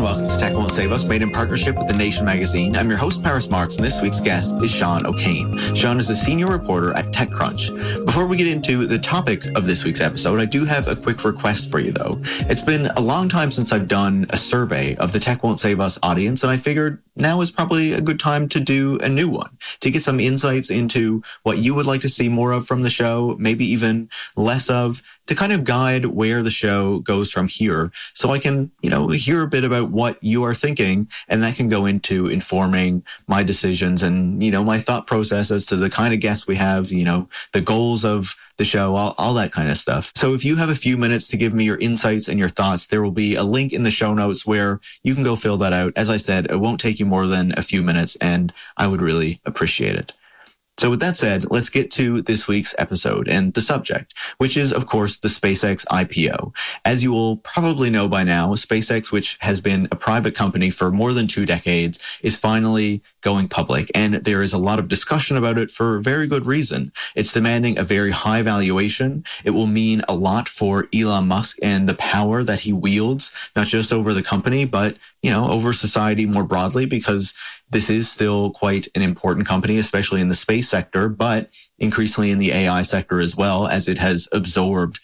welcome to Tech Won't Save Us, made in partnership with The Nation magazine. I'm your host, Paris Marks, and this week's guest is Sean O'Kane. Sean is a senior reporter at TechCrunch. Before we get into the topic of this week's episode, I do have a quick request for you, though. It's been a long time since I've done a survey of the Tech Won't Save Us audience, and I figured now is probably a good time to do a new one, to get some insights into what you would like to see more of from the show, maybe even less of, to kind of guide where the show goes from here, so I can, hear a bit about what you are thinking, and that can go into informing my decisions and, my thought process as to the kind of guests we have, the goals of the show, all that kind of stuff. So if you have a few minutes to give me your insights and your thoughts, there will be a link in the show notes where you can go fill that out. As I said, it won't take you more than a few minutes, and I would really appreciate it. So with that said, let's get to this week's episode and the subject, which is, of course, the SpaceX IPO. As you will probably know by now, SpaceX, which has been a private company for more than 2 decades, is finally going public. And there is a lot of discussion about it for very good reason. It's demanding a very high valuation. It will mean a lot for Elon Musk and the power that he wields, not just over the company, but over society more broadly, because this is still quite an important company, especially in the space sector, but increasingly in the AI sector as well, as it has absorbed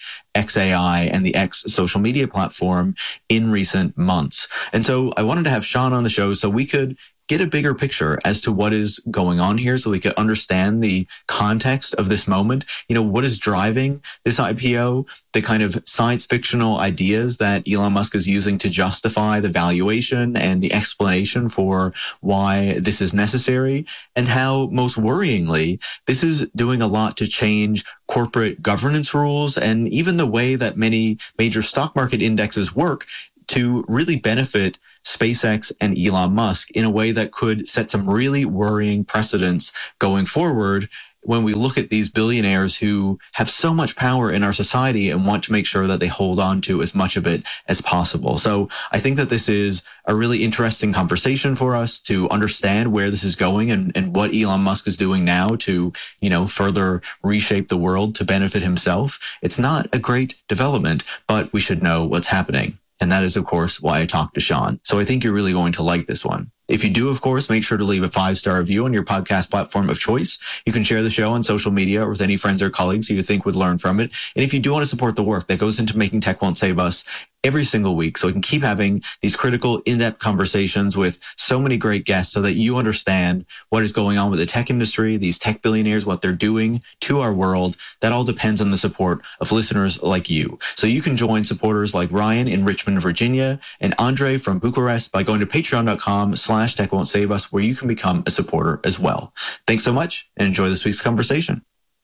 XAI and the X social media platform in recent months. And so I wanted to have Sean on the show so we could get a bigger picture as to what is going on here, so we could understand the context of this moment. What is driving this IPO, the kind of science fictional ideas that Elon Musk is using to justify the valuation and the explanation for why this is necessary, and how, most worryingly, this is doing a lot to change corporate governance rules and even the way that many major stock market indexes work, to really benefit SpaceX and Elon Musk in a way that could set some really worrying precedents going forward when we look at these billionaires who have so much power in our society and want to make sure that they hold on to as much of it as possible. So I think that this is a really interesting conversation for us to understand where this is going and what Elon Musk is doing now to, further reshape the world to benefit himself. It's not a great development, but we should know what's happening. And that is, of course, why I talked to Sean. So I think you're really going to like this one. If you do, of course, make sure to leave a 5-star review on your podcast platform of choice. You can share the show on social media or with any friends or colleagues who you think would learn from it. And if you do want to support the work that goes into making Tech Won't Save Us every single week, so we can keep having these critical, in-depth conversations with so many great guests so that you understand what is going on with the tech industry, these tech billionaires, what they're doing to our world, that all depends on the support of listeners like you. So you can join supporters like Ryan in Richmond, Virginia, and Andre from Bucharest by going to patreon.com/Tech Won't Save Us, where you can become a supporter as well. Thanks so much and enjoy this week's conversation.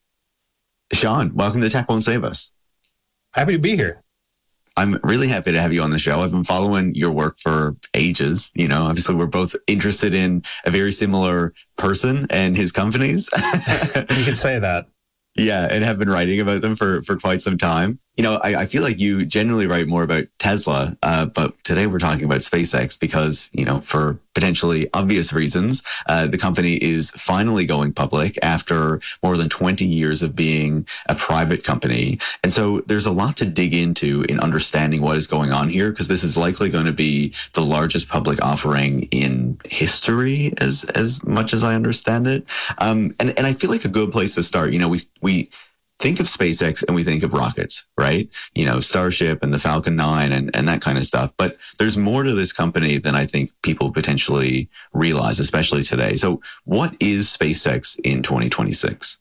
Sean, welcome to Tech Won't Save Us. Happy to be here. I'm really happy to have you on the show. I've been following your work for ages. Obviously we're both interested in a very similar person and his companies. You could say that. Yeah, and have been writing about them for quite some time. I feel like you generally write more about Tesla, but today we're talking about SpaceX because, for potentially obvious reasons, the company is finally going public after more than 20 years of being a private company. And so there's a lot to dig into in understanding what is going on here, because this is likely going to be the largest public offering in history, as much as I understand it. And I feel like a good place to start, we think of SpaceX and we think of rockets, right? Starship and the Falcon 9 and that kind of stuff. But there's more to this company than I think people potentially realize, especially today. So what is SpaceX in 2026?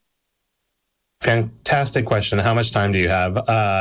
Fantastic question. How much time do you have?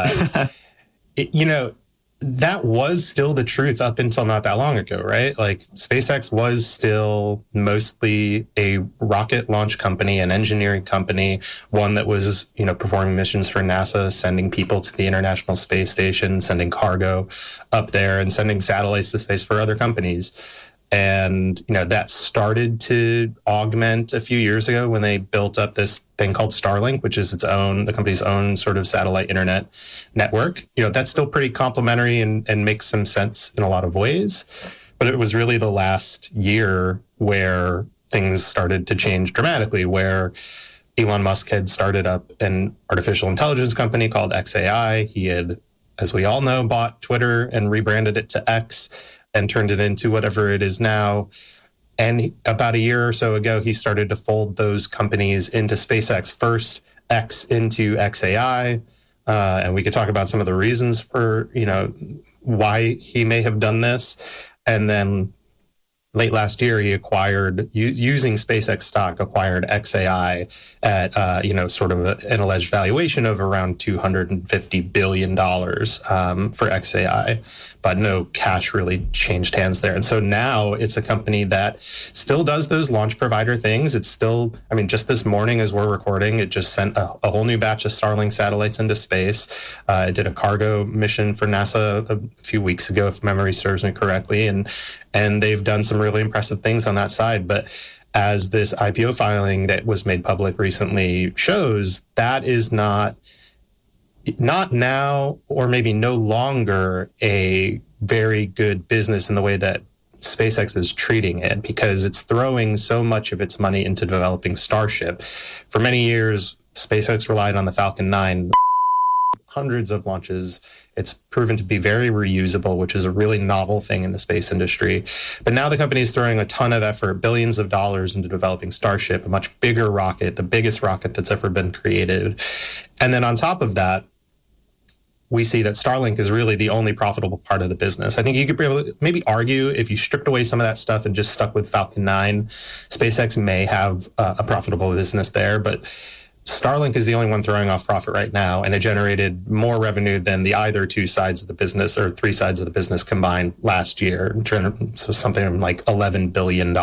That was still the truth up until not that long ago, right? Like SpaceX was still mostly a rocket launch company, an engineering company, one that was, performing missions for NASA, sending people to the International Space Station, sending cargo up there and sending satellites to space for other companies. And, that started to augment a few years ago when they built up this thing called Starlink, which is the company's own sort of satellite internet network. That's still pretty complementary and makes some sense in a lot of ways. But it was really the last year where things started to change dramatically, where Elon Musk had started up an artificial intelligence company called XAI. He had, as we all know, bought Twitter and rebranded it to X. and turned it into whatever it is now. And about a year or so ago, he started to fold those companies into SpaceX. First, X into xAI. And we could talk about some of the reasons for, why he may have done this. And then late last year, he acquired, using SpaceX stock, acquired xAI at, sort of an alleged valuation of around $250 billion for xAI. But no cash really changed hands there. And so now it's a company that still does those launch provider things. It's still, just this morning as we're recording, it just sent a whole new batch of Starlink satellites into space. It did a cargo mission for NASA a few weeks ago, if memory serves me correctly. And they've done some really impressive things on that side. But as this IPO filing that was made public recently shows, that is not now, or maybe no longer, a very good business in the way that SpaceX is treating it, because it's throwing so much of its money into developing Starship. For many years, SpaceX relied on the Falcon 9, hundreds of launches. It's proven to be very reusable, which is a really novel thing in the space industry. But now the company is throwing a ton of effort, billions of dollars, into developing Starship, a much bigger rocket, the biggest rocket that's ever been created. And then on top of that, we see that Starlink is really the only profitable part of the business. I think you could maybe argue, if you stripped away some of that stuff and just stuck with Falcon 9, SpaceX may have a profitable business there, but Starlink is the only one throwing off profit right now, and it generated more revenue than the either two sides of the business or three sides of the business combined last year. So something like $11 billion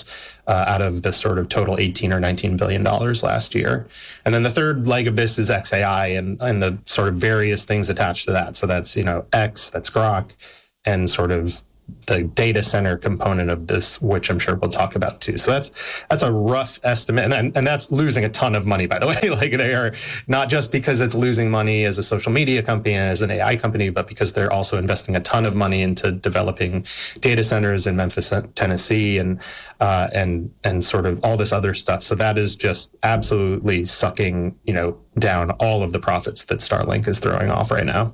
out of the sort of total $18 or $19 billion last year. And then the third leg of this is xAI and the sort of various things attached to that. So that's, X, that's Grok, and sort of the data center component of this, which I'm sure we'll talk about too. So that's a rough estimate. And that's losing a ton of money, by the way. Like, they are not just because it's losing money as a social media company and as an AI company, but because they're also investing a ton of money into developing data centers in Memphis, Tennessee, and sort of all this other stuff. So that is just absolutely sucking, down all of the profits that Starlink is throwing off right now.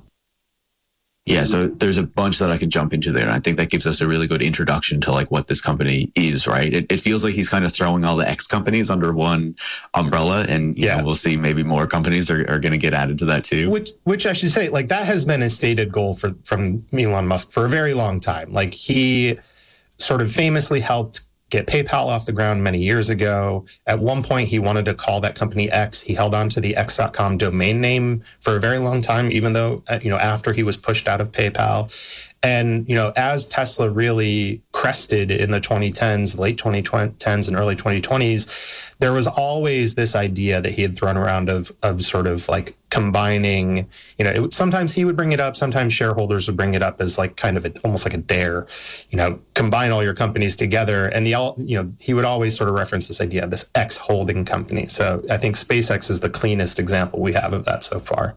Yeah, so there's a bunch that I could jump into there. And I think that gives us a really good introduction to like what this company is, right? It feels like he's kind of throwing all the X companies under one umbrella. And you know, we'll see maybe more companies are going to get added to that too. Which I should say, like, that has been a stated goal from Elon Musk for a very long time. Like, he sort of famously helped get PayPal off the ground many years ago. At one point, he wanted to call that company X. He held on to the X.com domain name for a very long time, even though, after he was pushed out of PayPal. And, as Tesla really crested in the 2010s, late 2010s and early 2020s, there was always this idea that he had thrown around of sort of like combining, sometimes he would bring it up, sometimes shareholders would bring it up as like kind of almost like a dare, combine all your companies together. And he would always sort of reference this idea of this X holding company. So I think SpaceX is the cleanest example we have of that so far.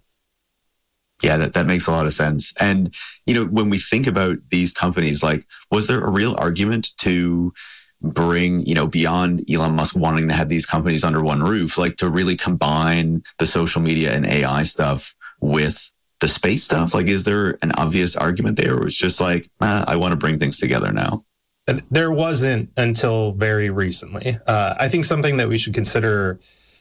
Yeah, that makes a lot of sense. And, when we think about these companies, like, was there a real argument to bring, beyond Elon Musk wanting to have these companies under one roof, like to really combine the social media and AI stuff with the space stuff? Like, is there an obvious argument there, or it's just like, I want to bring things together now? There wasn't until very recently. I think something that we should consider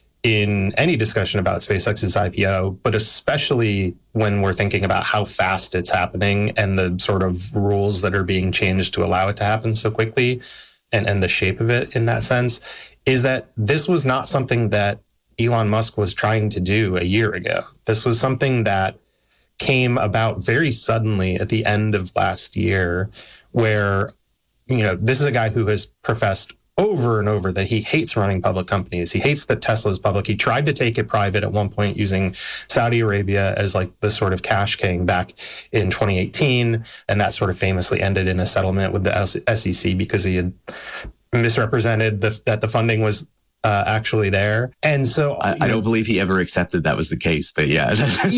in any discussion about SpaceX's IPO, but especially when we're thinking about how fast it's happening and the sort of rules that are being changed to allow it to happen so quickly, and the shape of it in that sense, is that this was not something that Elon Musk was trying to do a year ago. This was something that came about very suddenly at the end of last year, where, this is a guy who has professed over and over that he hates running public companies. He hates that Tesla is public. He tried to take it private at one point using Saudi Arabia as like the sort of cash king back in 2018. And that sort of famously ended in a settlement with the SEC because he had misrepresented that the funding was actually there. And so I don't believe he ever accepted that was the case, but yeah.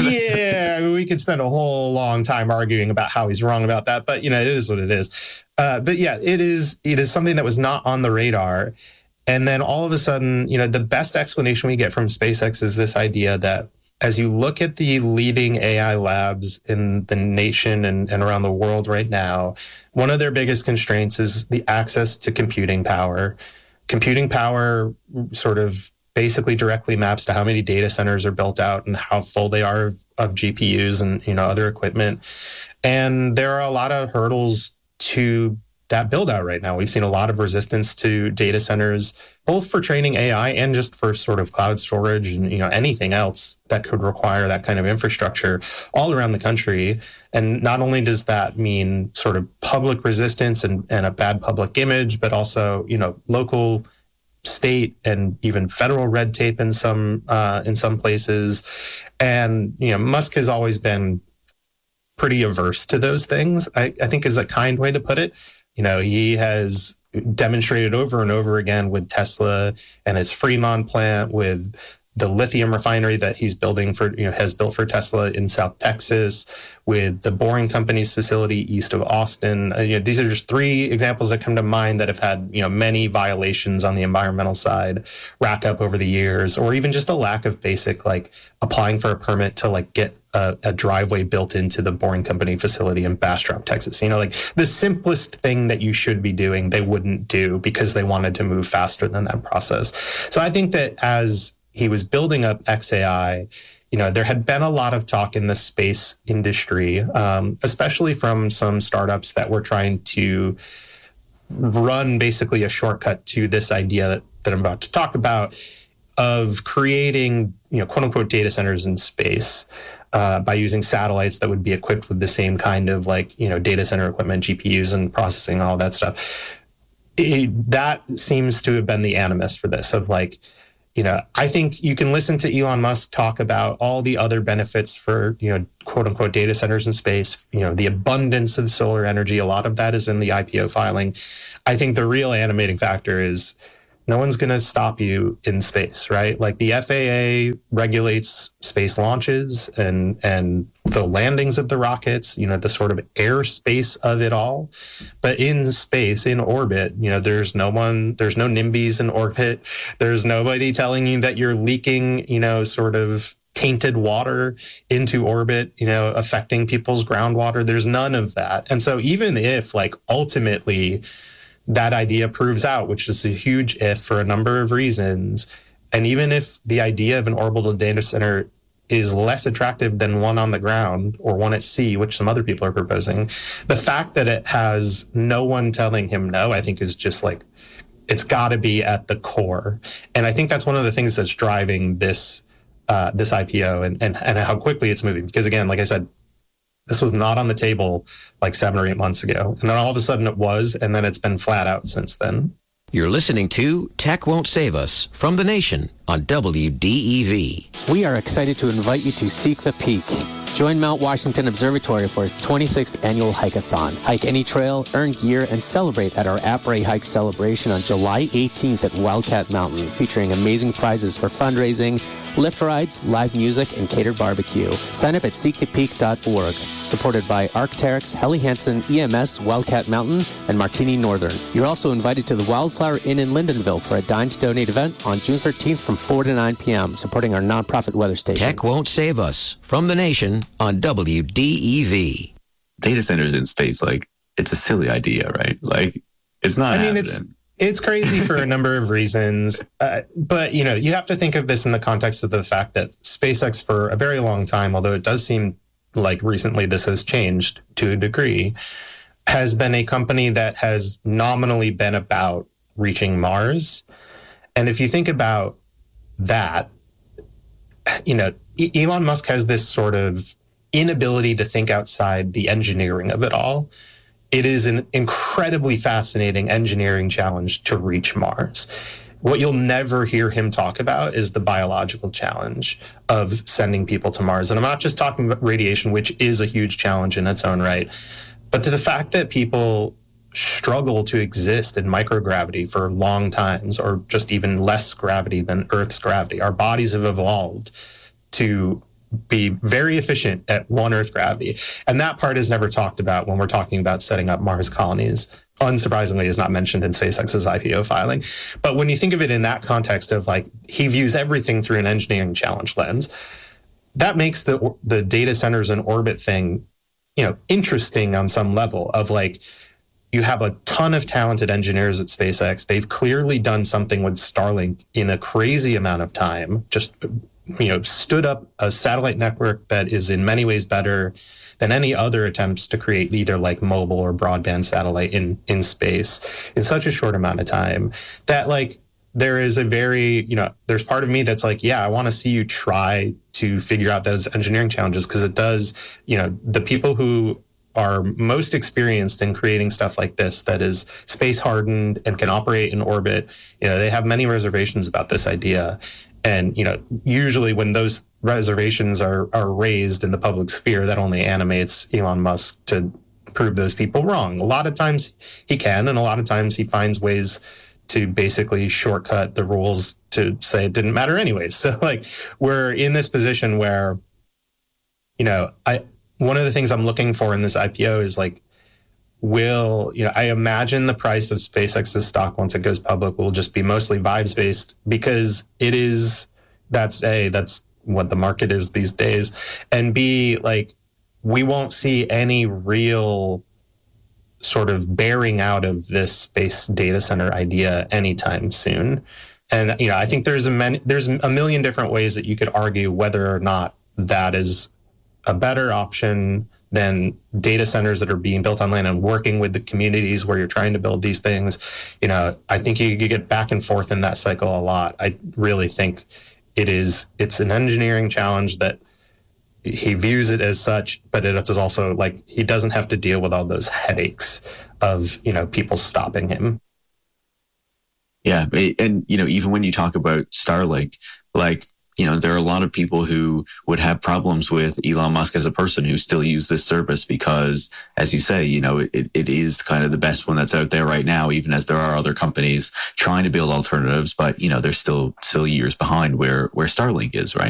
Yeah, we could spend a whole long time arguing about how he's wrong about that, but it is what it is. But yeah, it is something that was not on the radar. And then all of a sudden, the best explanation we get from SpaceX is this idea that as you look at the leading AI labs in the nation and around the world right now, one of their biggest constraints is the access to computing power. Computing power sort of basically directly maps to how many data centers are built out and how full they are of GPUs and other equipment. And there are a lot of hurdles to that build out right now. We've seen a lot of resistance to data centers, both for training AI and just for sort of cloud storage and anything else that could require that kind of infrastructure all around the country. And not only does that mean sort of public resistance and a bad public image, but also local, state, and even federal red tape in some places. And Musk has always been pretty averse to those things, I think is a kind way to put it. He has demonstrated over and over again with Tesla and his Fremont plant, with the lithium refinery that he's building has built for Tesla in South Texas, with the Boring Company's facility east of Austin. These are just three examples that come to mind that have had many violations on the environmental side rack up over the years, or even just a lack of basic applying for a permit to get a driveway built into the Boring Company facility in Bastrop, Texas. The simplest thing that you should be doing, they wouldn't do because they wanted to move faster than that process. So I think that as he was building up xAI, there had been a lot of talk in the space industry, especially from some startups that were trying to run basically a shortcut to this idea that I'm about to talk about, of creating, quote unquote, data centers in space by using satellites that would be equipped with the same kind of data center equipment, GPUs and processing, all that stuff. That seems to have been the animus for this of I think you can listen to Elon Musk talk about all the other benefits for, quote unquote, data centers in space, the abundance of solar energy. A lot of that is in the IPO filing. I think the real animating factor is no one's going to stop you in space, right? The FAA regulates space launches and the landings of the rockets, the sort of airspace of it all. But in space, in orbit, there's no NIMBYs in orbit. There's nobody telling you that you're leaking, sort of tainted water into orbit, affecting people's groundwater. There's none of that. And so even if ultimately that idea proves out, which is a huge if for a number of reasons, and even if the idea of an orbital data center is less attractive than one on the ground or one at sea, which some other people are proposing, the fact that it has no one telling him no, I think is just it's got to be at the core. And I think that's one of the things that's driving this IPO and how quickly it's moving. Because again, like I said, this was not on the table 7 or 8 months ago. And then all of a sudden it was, and then it's been flat out since then. You're listening to Tech Won't Save Us from The Nation on WDEV. We are excited to invite you to Seek the Peak. Join Mount Washington Observatory for its 26th annual hike-a-thon. Hike any trail, earn gear, and celebrate at our Après Hike celebration on July 18th at Wildcat Mountain, featuring amazing prizes for fundraising, lift rides, live music, and catered barbecue. Sign up at seekthepeak.org. Supported by Arc'teryx, Helly Hansen, EMS, Wildcat Mountain, and Martini Northern. You're also invited to the Wildflower Inn in Lindenville for a Dine to Donate event on June 13th from 4 to 9 p.m., supporting our nonprofit weather station. Tech Won't Save Us from The Nation on WDEV. Data centers in space, it's a silly idea, right? It's not. I mean, it's crazy for a number of reasons. But, you have to think of this in the context of the fact that SpaceX for a very long time, although it does seem like recently this has changed to a degree, has been a company that has nominally been about reaching Mars. And if you think about that, Elon Musk has this sort of inability to think outside the engineering of it all. It is an incredibly fascinating engineering challenge to reach Mars. What you'll never hear him talk about is the biological challenge of sending people to Mars. And I'm not just talking about radiation, which is a huge challenge in its own right, but to the fact that people struggle to exist in microgravity for long times, or just even less gravity than Earth's gravity. Our bodies have evolved to be very efficient at one Earth gravity. And that part is never talked about when we're talking about setting up Mars colonies. Unsurprisingly, is not mentioned in SpaceX's IPO filing. But when you think of it in that context of he views everything through an engineering challenge lens, that makes the data centers in orbit thing, interesting on some level of like, you have a ton of talented engineers at SpaceX. They've clearly done something with Starlink in a crazy amount of time, just, stood up a satellite network that is in many ways better than any other attempts to create either like mobile or broadband satellite in space in such a short amount of time that like, there is a very, there's part of me that's like, yeah, I want to see you try to figure out those engineering challenges, because it does, the people who are most experienced in creating stuff like this that is space hardened and can operate in orbit, they have many reservations about this idea. And, usually when those reservations are raised in the public sphere, that only animates Elon Musk to prove those people wrong. A lot of times he can, and a lot of times he finds ways to basically shortcut the rules to say it didn't matter anyways. So like, we're in this position where, one of the things I'm looking for in this IPO is like, I imagine the price of SpaceX's stock once it goes public will just be mostly vibes based, because that's what the market is these days. And B, like, we won't see any real sort of bearing out of this space data center idea anytime soon. And, I think there's a million different ways that you could argue whether or not that is a better option than data centers that are being built on land and working with the communities where you're trying to build these things. I think you get back and forth in that cycle a lot. I really think it's an engineering challenge that he views it as such, but it is also like, he doesn't have to deal with all those headaches of, people stopping him. Yeah. And, even when you talk about Starlink, like, there are a lot of people who would have problems with Elon Musk as a person who still use this service because, as you say, it is kind of the best one that's out there right now, even as there are other companies trying to build alternatives, but, they're still years behind where Starlink is, right?